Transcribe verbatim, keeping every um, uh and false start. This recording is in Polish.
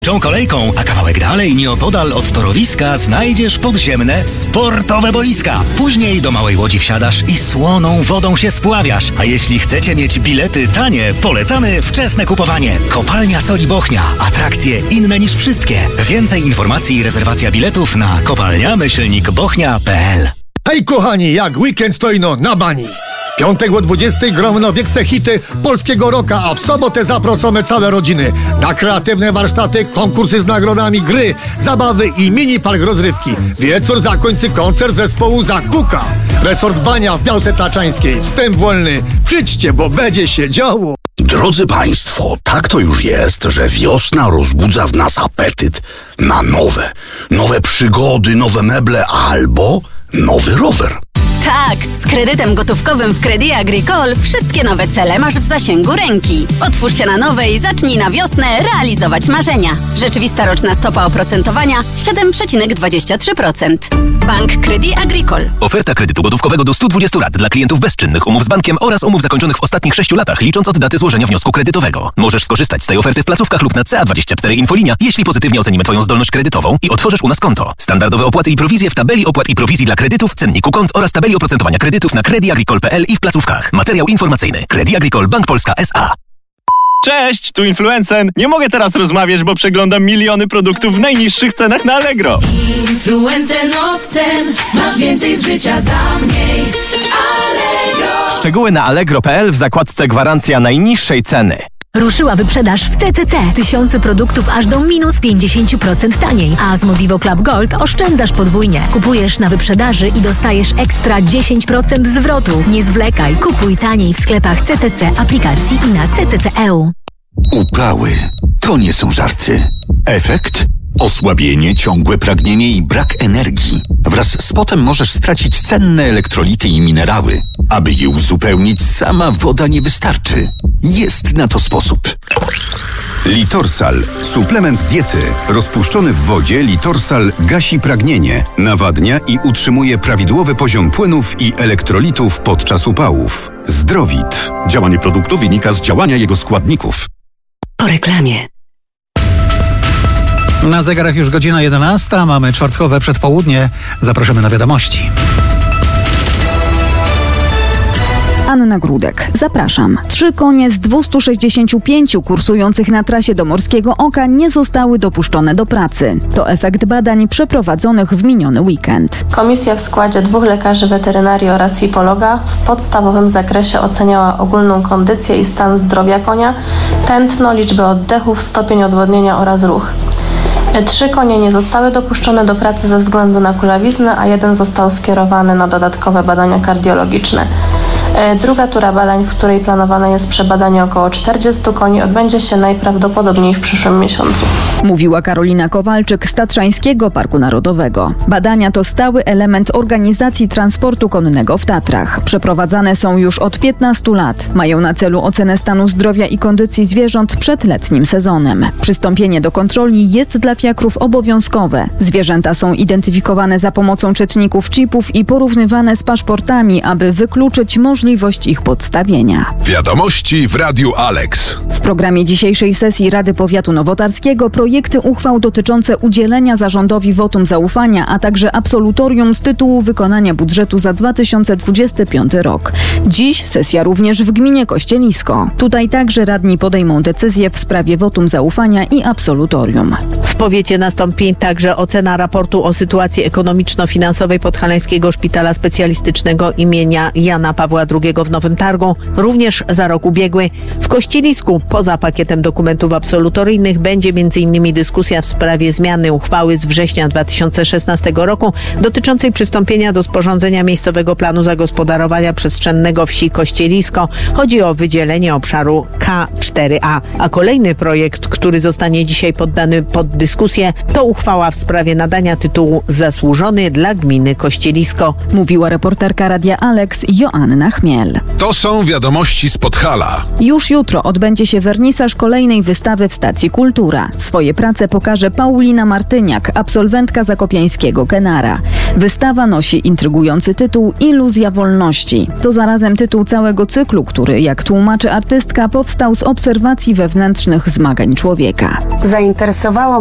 Tą kolejką, a kawałek dalej, nieopodal od torowiska, znajdziesz podziemne, sportowe boiska. Później do małej łodzi wsiadasz i słoną wodą się spławiasz. A jeśli chcecie mieć bilety tanie, polecamy wczesne kupowanie. Kopalnia Soli Bochnia. Atrakcje inne niż wszystkie. Więcej informacji i rezerwacja biletów na kopalnia myślnik bochnia kropka p l. Hej kochani, jak weekend to ino na bani. W piątek o dwudziestej gromy nowiekse hity polskiego rocka, a w sobotę zaproszone całe rodziny na kreatywne warsztaty, konkursy z nagrodami, gry, zabawy i mini park rozrywki. Wieczór zakończy koncert zespołu Zakuka. Resort Bania w Białce Taczańskiej. Wstęp wolny. Przyjdźcie, bo będzie się działo. Drodzy Państwo, tak to już jest, że wiosna rozbudza w nas apetyt na nowe, nowe przygody, nowe meble albo nowy rower. Tak, z kredytem gotówkowym w Crédit Agricole wszystkie nowe cele masz w zasięgu ręki. Otwórz się na nowe i zacznij na wiosnę realizować marzenia. Rzeczywista roczna stopa oprocentowania siedem przecinek dwadzieścia trzy procent. Bank Crédit Agricole. Oferta kredytu gotówkowego do stu dwudziestu lat dla klientów bezczynnych umów z bankiem oraz umów zakończonych w ostatnich sześciu latach, licząc od daty złożenia wniosku kredytowego. Możesz skorzystać z tej oferty w placówkach lub na C A dwadzieścia cztery Infolinia, jeśli pozytywnie ocenimy Twoją zdolność kredytową i otworzysz u nas konto. Standardowe opłaty i prowizje w tabeli opłat i prowizji dla kredytów, cenniku kont oraz tabeli oprocentowania kredytów na crédit agricole kropka p l i w placówkach. Materiał informacyjny. Crédit Agricole Bank Polska S A. Cześć, tu Influencen. Nie mogę teraz rozmawiać, bo przeglądam miliony produktów w najniższych cenach na Allegro. Influencen od cen, masz więcej z życia za mniej. Allegro. Szczegóły na allegro kropka p l w zakładce gwarancja najniższej ceny. Ruszyła wyprzedaż w T T C. Tysiące produktów aż do minus pięćdziesiąt procent taniej. A z Modivo Club Gold oszczędzasz podwójnie. Kupujesz na wyprzedaży i dostajesz ekstra dziesięć procent zwrotu. Nie zwlekaj. Kupuj taniej w sklepach C T C, aplikacji i na C T C kropka e u. Upały to nie są żarty. Efekt? Osłabienie, ciągłe pragnienie i brak energii. Wraz z potem możesz stracić cenne elektrolity i minerały. Aby je uzupełnić, sama woda nie wystarczy. Jest na to sposób. Litorsal. Suplement diety. Rozpuszczony w wodzie Litorsal gasi pragnienie, nawadnia i utrzymuje prawidłowy poziom płynów i elektrolitów podczas upałów. Zdrowit. Działanie produktu wynika z działania jego składników. Po reklamie. Na zegarach już godzina jedenasta, mamy czwartkowe przedpołudnie. Zapraszamy na wiadomości. Anna Grudek. Zapraszam. Trzy konie z dwustu sześćdziesięciu pięciu kursujących na trasie do Morskiego Oka nie zostały dopuszczone do pracy. To efekt badań przeprowadzonych w miniony weekend. Komisja w składzie dwóch lekarzy weterynarii oraz hipologa w podstawowym zakresie oceniała ogólną kondycję i stan zdrowia konia, tętno, liczbę oddechów, stopień odwodnienia oraz ruch. Trzy konie nie zostały dopuszczone do pracy ze względu na kulawiznę, a jeden został skierowany na dodatkowe badania kardiologiczne. Druga tura badań, w której planowane jest przebadanie około czterdziestu koni, odbędzie się najprawdopodobniej w przyszłym miesiącu. Mówiła Karolina Kowalczyk z Tatrzańskiego Parku Narodowego. Badania to stały element organizacji transportu konnego w Tatrach. Przeprowadzane są już od piętnastu lat. Mają na celu ocenę stanu zdrowia i kondycji zwierząt przed letnim sezonem. Przystąpienie do kontroli jest dla fiakrów obowiązkowe. Zwierzęta są identyfikowane za pomocą czytników chipów i porównywane z paszportami, aby wykluczyć możliwość możliwość ich podstawienia. Wiadomości w Radiu Alex. W programie dzisiejszej sesji Rady Powiatu Nowotarskiego projekty uchwał dotyczące udzielenia zarządowi wotum zaufania, a także absolutorium z tytułu wykonania budżetu za dwa tysiące dwudziesty piąty rok. Dziś sesja również w gminie Kościelisko. Tutaj także radni podejmą decyzję w sprawie wotum zaufania i absolutorium. W powiecie nastąpi także ocena raportu o sytuacji ekonomiczno-finansowej Podhalańskiego Szpitala Specjalistycznego imienia Jana Pawła drugiego w Nowym Targu, również za rok ubiegły. W Kościelisku poza pakietem dokumentów absolutoryjnych będzie m.in. dyskusja w sprawie zmiany uchwały z września dwa tysiące szesnastego roku dotyczącej przystąpienia do sporządzenia miejscowego planu zagospodarowania przestrzennego wsi Kościelisko. Chodzi o wydzielenie obszaru K cztery A. A kolejny projekt, który zostanie dzisiaj poddany pod dyskusję, dyskusję, to uchwała w sprawie nadania tytułu Zasłużony dla gminy Kościelisko. Mówiła reporterka Radia Alex Joanna Chmiel. To są wiadomości z Podhala. Już jutro odbędzie się wernisaż kolejnej wystawy w Stacji Kultura. Swoje prace pokaże Paulina Martyniak, absolwentka zakopiańskiego Kenara. Wystawa nosi intrygujący tytuł Iluzja wolności. To zarazem tytuł całego cyklu, który, jak tłumaczy artystka, powstał z obserwacji wewnętrznych zmagań człowieka. Zainteresowało